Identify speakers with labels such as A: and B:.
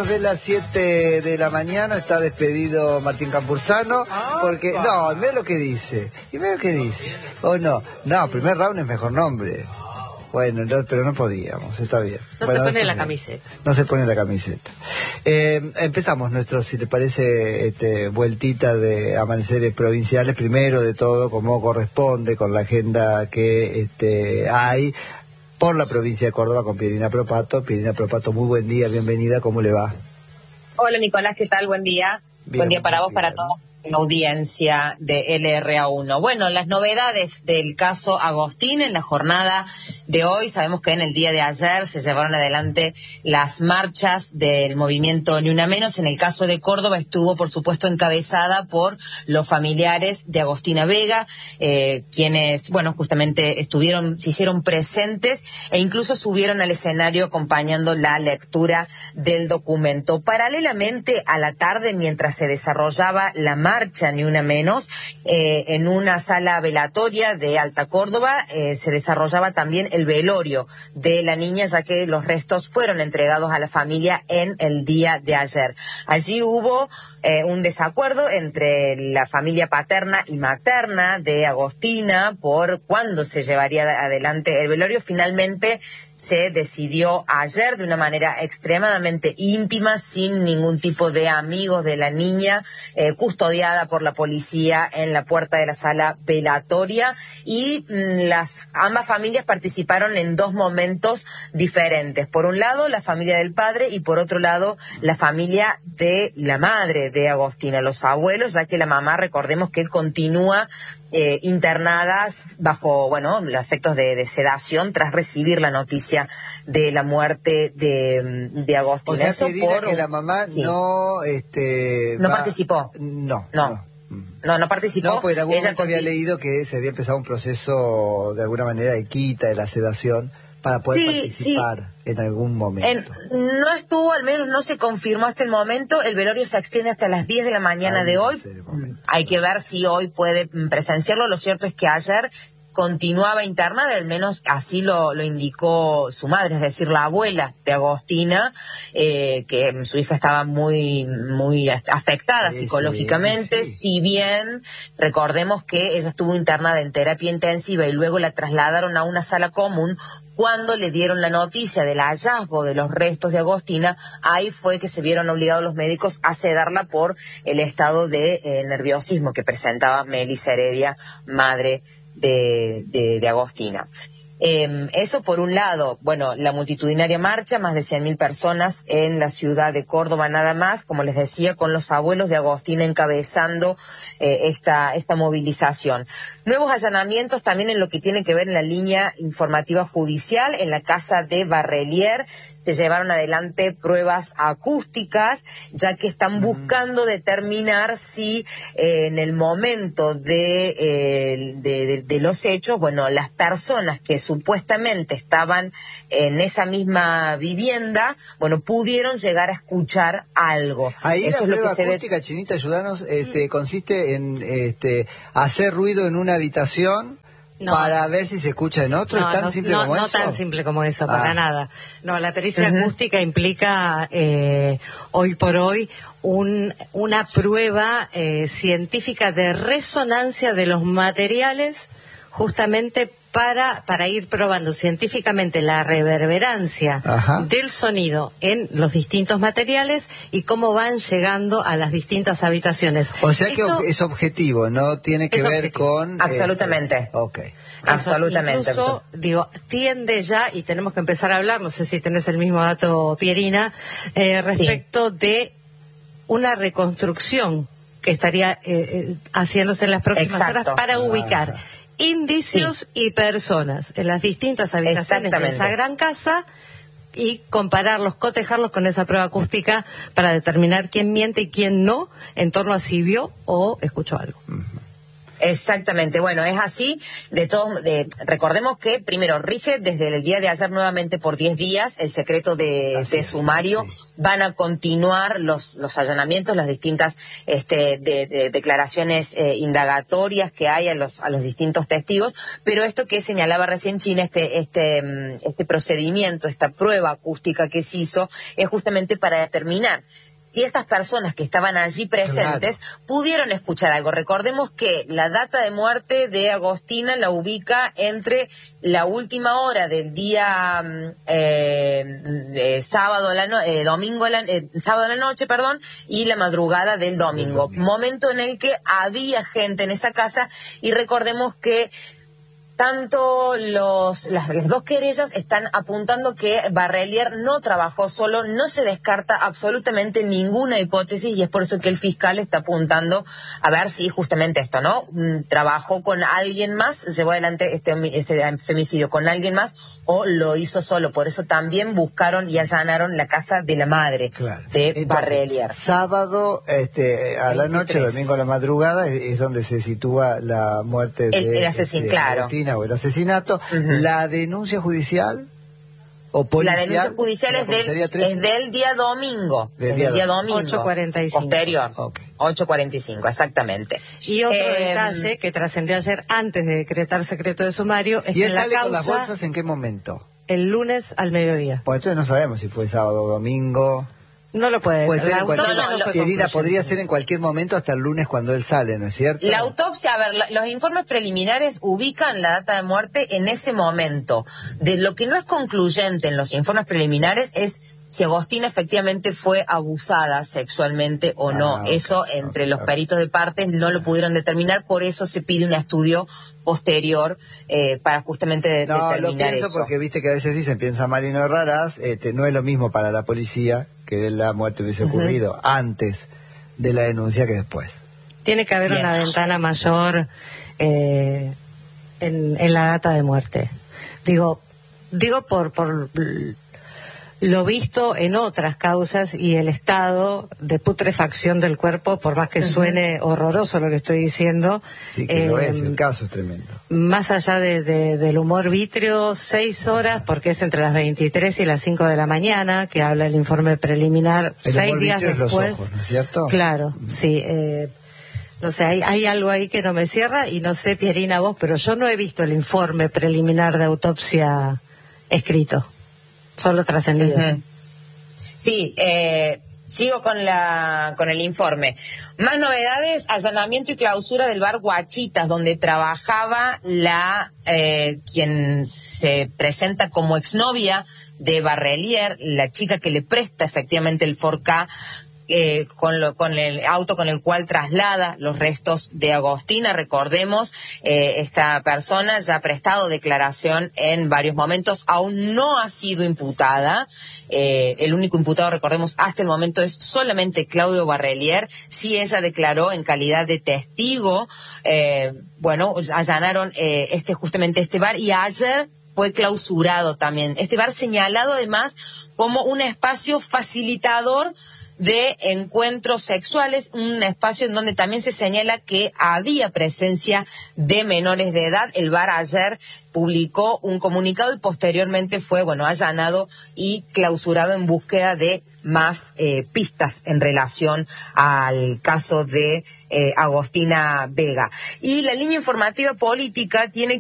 A: minutos de las 7 de la mañana. Está despedido Martín Campursano. Porque, no, ve lo que dice. Y ve lo que dice. ¿O no? No, primer round es mejor nombre. Bueno, no, pero no podíamos, está bien.
B: No
A: bueno,
B: se pone la camiseta.
A: No se pone la camiseta. Empezamos nuestro, si te parece, vueltita de amaneceres provinciales. Primero de todo, como corresponde, con la agenda que hay por la provincia de Córdoba con Pierina Propato. Pierina Propato, muy buen día, bienvenida, ¿cómo le va?
C: Hola Nicolás, ¿qué tal? Buen día.
A: Bien,
C: buen día para vos,
A: bien,
C: para toda la audiencia de LRA1. Bueno, las novedades del caso Agostín en la jornada de hoy. Sabemos que en el día de ayer se llevaron adelante las marchas del movimiento Ni Una Menos. En el caso de Córdoba estuvo, por supuesto, encabezada por los familiares de Agostina Vega, quienes, bueno, justamente se hicieron presentes e incluso subieron al escenario acompañando la lectura del documento. Paralelamente a la tarde, mientras se desarrollaba la marcha Ni Una Menos, en una sala velatoria de Alta Córdoba, se desarrollaba también el velorio de la niña, ya que los restos fueron entregados a la familia en el día de ayer. Allí hubo un desacuerdo entre la familia paterna y materna de Agostina por cuándo se llevaría adelante el velorio. Finalmente se decidió ayer de una manera extremadamente íntima, sin ningún tipo de amigos de la niña, custodiada por la policía en la puerta de la sala velatoria, y ambas familias participaron en dos momentos diferentes. Por un lado, la familia del padre, y por otro lado, la familia de la madre de Agostina, los abuelos, ya que la mamá, recordemos que continúa internadas bajo, bueno, los efectos de sedación tras recibir la noticia de la muerte de Agostina.
A: O sea,
C: eso
A: que la mamá
C: sí.
A: no
C: participó.
A: No participó. No, porque en algún momento había leído que se había empezado un proceso de alguna manera de quita de la sedación para poder participar en algún momento.
C: No estuvo, al menos no se confirmó hasta el momento. El velorio se extiende hasta las 10 de la mañana de hoy. Hay que ver si hoy puede presenciarlo. Lo cierto es que ayer continuaba internada, al menos así lo indicó su madre, es decir, la abuela de Agostina, que su hija estaba muy afectada psicológicamente, si bien recordemos que ella estuvo internada en terapia intensiva y luego la trasladaron a una sala común. Cuando le dieron la noticia del hallazgo de los restos de Agostina, ahí fue que se vieron obligados los médicos a sedarla por el estado de nerviosismo que presentaba Melissa Heredia, madre de Agostina. Eso por un lado. Bueno, la multitudinaria marcha, más de 100.000 personas en la ciudad de Córdoba nada más, como les decía, con los abuelos de Agostina encabezando esta movilización. Nuevos allanamientos también en lo que tiene que ver en la línea informativa judicial. En la casa de Barrelier se llevaron adelante pruebas acústicas, ya que están buscando determinar si en el momento de los hechos, bueno, las personas que supuestamente estaban en esa misma vivienda, bueno, pudieron llegar a escuchar algo.
A: Ahí
C: eso
A: la
C: es
A: prueba
C: lo que
A: acústica, Chinita, ayúdanos, consiste en hacer ruido en una habitación para ver si se escucha en otro. ¿Es tan simple como eso?
B: No tan simple como eso, para nada. No, la pericia acústica implica hoy por hoy una prueba científica de resonancia de los materiales, justamente para ir probando científicamente la reverberancia del sonido en los distintos materiales y cómo van llegando a las distintas habitaciones.
A: O sea que es objetivo, no tiene que ver con...
C: Absolutamente. Absolutamente.
B: Incluso, tiende ya, y tenemos que empezar a hablar, no sé si tenés el mismo dato, Pierina, respecto de una reconstrucción que estaría haciéndose en las próximas horas para ubicar indicios y personas en las distintas habitaciones de esa gran casa y compararlos, cotejarlos con esa prueba acústica para determinar quién miente y quién no en torno a si vio o escuchó algo.
C: Exactamente, bueno, es así. Recordemos que primero rige desde el día de ayer nuevamente por 10 días el secreto de sumario. Sí. Van a continuar los allanamientos, las distintas declaraciones indagatorias que hay a los distintos testigos, pero esto que señalaba recién China, este procedimiento, esta prueba acústica que se hizo, es justamente para determinar si estas personas que estaban allí presentes pudieron escuchar algo. Recordemos que la data de muerte de Agostina la ubica entre la última hora del día sábado a la noche, y la madrugada del domingo. Momento en el que había gente en esa casa, y recordemos que tanto las dos querellas están apuntando que Barrelier no trabajó solo, no se descarta absolutamente ninguna hipótesis, y es por eso que el fiscal está apuntando a ver si justamente esto, ¿no? Trabajó con alguien más, llevó adelante este femicidio con alguien más, o lo hizo solo. Por eso también buscaron y allanaron la casa de la madre de Barrelier.
A: Sábado a la noche, domingo a la madrugada, es donde se sitúa la muerte
C: el asesino, claro.
A: O el asesinato. La denuncia judicial o policial.
C: La denuncia judicial es del día domingo. Del día domingo.
B: 8:45.
C: Posterior. 8:45, exactamente.
B: Y otro detalle que trascendió ayer antes de decretar secreto de sumario es
A: que la
B: causa.
A: ¿Con las bolsas en qué momento?
B: El lunes al mediodía.
A: Pues entonces no sabemos si fue sábado o domingo.
B: No lo puede
A: ser. Podría ser en cualquier momento, hasta el lunes cuando él sale, ¿no es cierto?
C: La autopsia, a ver, los informes preliminares ubican la data de muerte en ese momento. De lo que no es concluyente en los informes preliminares es si Agostina efectivamente fue abusada sexualmente o no. Eso entre los peritos de partes no lo pudieron determinar, por eso se pide un estudio posterior para justamente determinar eso. No, lo pienso
A: porque viste que a veces dicen, piensa mal y no errarás, no es lo mismo para la policía que la muerte hubiese ocurrido antes de la denuncia que después.
B: Tiene que haber una ventana mayor en la data de muerte. Digo por lo visto en otras causas y el estado de putrefacción del cuerpo, por más que suene horroroso lo que estoy diciendo.
A: Sí, que lo es, el caso es tremendo.
B: Más allá del humor vítreo, 6 horas, porque es entre las 23 y las 5 de la mañana, que habla el informe preliminar, 6 días después.
A: Los ojos, ¿no es cierto?
B: Claro, sí. No sé, hay algo ahí que no me cierra, y no sé, Pierina, vos, pero yo no he visto el informe preliminar de autopsia escrito. Solo trascendido.
C: Sí, sigo con el informe. Más novedades: allanamiento y clausura del bar Guachitas, donde trabajaba quien se presenta como exnovia de Barrelier, la chica que le presta efectivamente el Ford Ka, con el auto con el cual traslada los restos de Agostina. Recordemos, esta persona ya ha prestado declaración en varios momentos, aún no ha sido imputada. El único imputado, recordemos, hasta el momento es solamente Claudio Barrelier. Sí, ella declaró en calidad de testigo. Allanaron justamente este bar, y ayer fue clausurado también. Este bar señalado además como un espacio facilitador de encuentros sexuales, un espacio en donde también se señala que había presencia de menores de edad. El bar ayer publicó un comunicado y posteriormente fue, allanado y clausurado en búsqueda de más pistas en relación al caso de Agostina Vega. Y la línea informativa política tiene